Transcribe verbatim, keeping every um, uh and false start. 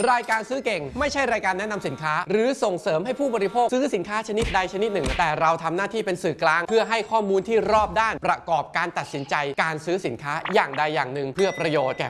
รายการซื้อเก่งไม่ใช่รายการแนะนำสินค้าหรือส่งเสริมให้ผู้บริโภคซื้อสินค้าชนิดใดชนิดหนึ่งแต่เราทำหน้าที่เป็นสื่อกลางเพื่อให้ข้อมูลที่รอบด้านประกอบการตัดสินใจการซื้อสินค้าอย่างใดอย่างหนึ่งเพื่อประโยชน์แก่